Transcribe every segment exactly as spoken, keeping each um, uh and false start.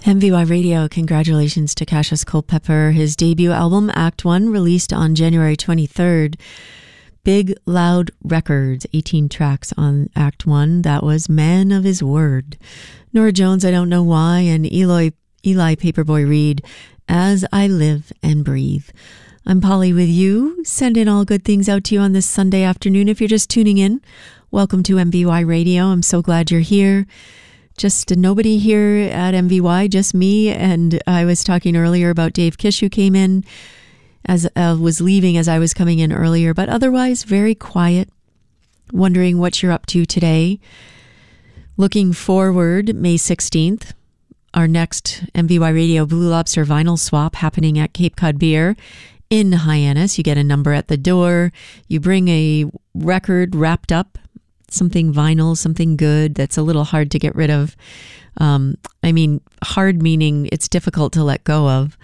M V Y Radio, congratulations to Cassius Culpepper. His debut album, Act One, released on January twenty-third. Big Loud Records, eighteen tracks on Act One. That was Man of His Word. Norah Jones, I Don't Know Why, and Eli, Eli Paperboy Reed, As I Live and Breathe. I'm Polly with you. Sending all good things out to you on this Sunday afternoon. If you're just tuning in, welcome to M V Y Radio. I'm so glad you're here. Just nobody here at M V Y, just me. And I was talking earlier about Dave Kish, who came in as uh, was leaving as I was coming in earlier, but otherwise very quiet. Wondering what you're up to today. Looking forward, May sixteenth, our next M V Y Radio Blue Lobster vinyl swap happening at Cape Cod Beer in Hyannis. You get a number at the door. You bring a record wrapped up, something vinyl, something good that's a little hard to get rid of. Um, I mean, hard meaning it's difficult to let go of.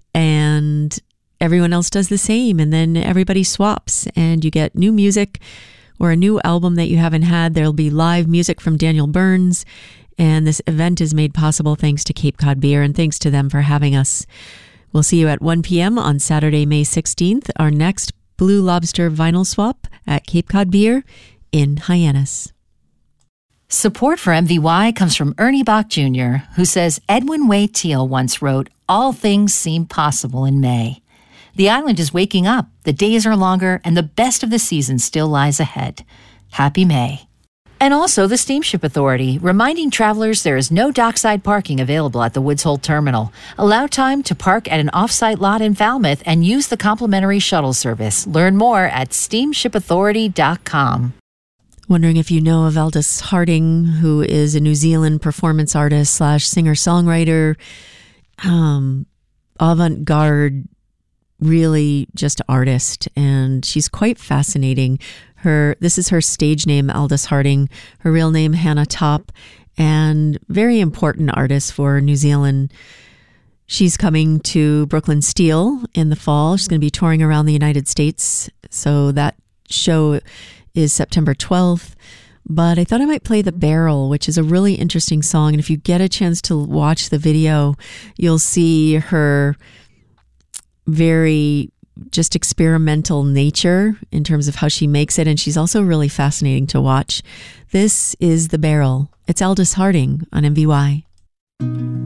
And everyone else does the same. And then everybody swaps and you get new music or a new album that you haven't had. There'll be live music from Daniel Burns. And this event is made possible thanks to Cape Cod Beer, and thanks to them for having us. We'll see you at one p.m. on Saturday, May sixteenth, our next Blue Lobster vinyl swap at Cape Cod Beer in Hyannis. Support for M V Y comes from Ernie Bach Junior, who says Edwin Way Teal once wrote, "All things seem possible in May." The island is waking up, the days are longer, and the best of the season still lies ahead. Happy May. And also the Steamship Authority, reminding travelers there is no dockside parking available at the Woods Hole Terminal. Allow time to park at an off-site lot in Falmouth and use the complimentary shuttle service. Learn more at steamship authority dot com. Wondering if you know of Aldous Harding, who is a New Zealand performance artist slash singer-songwriter, um, avant-garde, really just artist, and she's quite fascinating. Her this is her stage name, Aldous Harding. Her real name, Hannah Top, and very important artist for New Zealand. She's coming to Brooklyn Steel in the fall. She's going to be touring around the United States, so that show is September twelfth. But I thought I might play The Barrel, which is a really interesting song. And if you get a chance to watch the video, you'll see her very just experimental nature in terms of how she makes it. And she's also really fascinating to watch. This is The Barrel. It's Aldous Harding on M V Y.